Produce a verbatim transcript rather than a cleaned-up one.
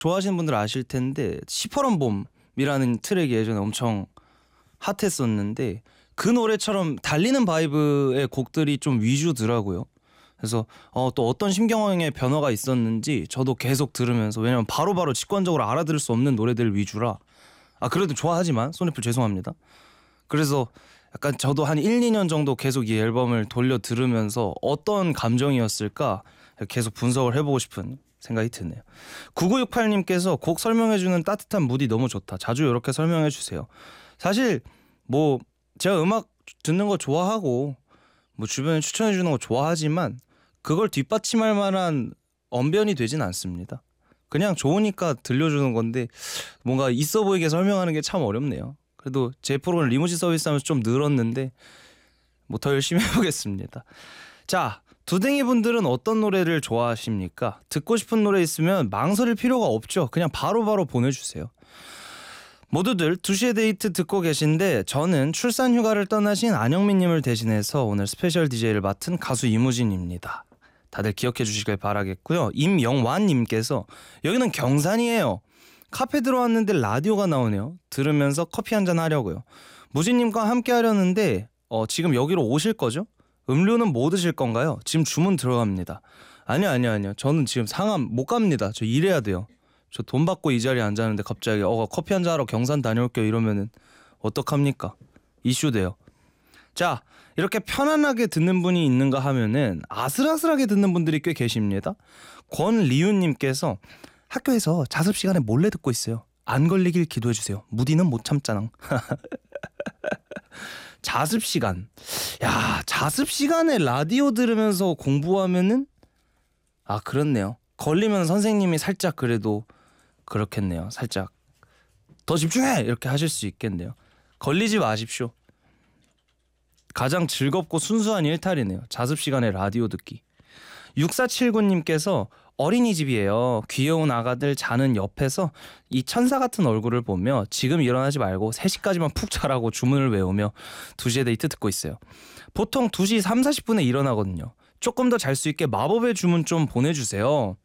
좋아하시는 분들 아실 텐데 시퍼런 봄이라는 트랙이 예전에 엄청 핫했었는데 그 노래처럼 달리는 바이브의 곡들이 좀 위주더라고요. 그래서 어, 또 어떤 심경의 변화가 있었는지 저도 계속 들으면서, 왜냐면 바로바로 직관적으로 알아들을 수 없는 노래들 위주라, 아 그래도 좋아하지만 손해풀 죄송합니다. 그래서 약간 저도 한 일, 이 년 정도 계속 이 앨범을 돌려 들으면서 어떤 감정이었을까 계속 분석을 해보고 싶은 생각이 드네요. 구구육팔님께서 곡 설명해주는 따뜻한 무디 너무 좋다. 자주 이렇게 설명해주세요. 사실 뭐 제가 음악 듣는 거 좋아하고 뭐 주변에 추천해주는 거 좋아하지만 그걸 뒷받침할 만한 언변이 되진 않습니다. 그냥 좋으니까 들려주는 건데 뭔가 있어 보이게 설명하는 게 참 어렵네요. 그래도 제 프로는 리무진 서비스 하면서 좀 늘었는데 뭐 더 열심히 해보겠습니다. 자, 두댕이 분들은 어떤 노래를 좋아하십니까? 듣고 싶은 노래 있으면 망설일 필요가 없죠. 그냥 바로바로 바로 보내주세요. 모두들 두 시에 데이트 듣고 계신데 저는 출산 휴가를 떠나신 안영민님을 대신해서 오늘 스페셜 디제이를 맡은 가수 이무진입니다. 다들 기억해 주시길 바라겠고요. 임영완님께서 여기는 경산이에요. 카페 들어왔는데 라디오가 나오네요. 들으면서 커피 한잔 하려고요. 무진님과 함께 하려는데 어, 지금 여기로 오실 거죠? 음료는 뭐 드실 건가요? 지금 주문 들어갑니다. 아니요 아니요 아니요. 저는 지금 상암 못 갑니다. 저 일해야 돼요. 저 돈 받고 이 자리에 앉았는데 갑자기 어 커피 한잔 하러 경산 다녀올게요 이러면은 어떡합니까? 이슈 돼요. 자, 이렇게 편안하게 듣는 분이 있는가 하면은 아슬아슬하게 듣는 분들이 꽤 계십니다. 권리윤님께서 학교에서 자습 시간에 몰래 듣고 있어요. 안 걸리길 기도해주세요. 무디는 못 참잖아. 자습 시간. 야, 자습 시간에 라디오 들으면서 공부하면은 아 그렇네요. 걸리면 선생님이 살짝 그래도 그렇겠네요. 살짝 더 집중해! 이렇게 하실 수 있겠네요. 걸리지 마십시오. 가장 즐겁고 순수한 일탈이네요. 자습 시간에 라디오 듣기. 육사칠구님께서 어린이집이에요. 귀여운 아가들 자는 옆에서 이 천사 같은 얼굴을 보며 지금 일어나지 말고 세 시까지만 푹 자라고 주문을 외우며 두 시에 데이트 듣고 있어요. 보통 두 시 삼, 사십 분에 일어나거든요. 조금 더 잘 수 있게 마법의 주문 좀 보내주세요.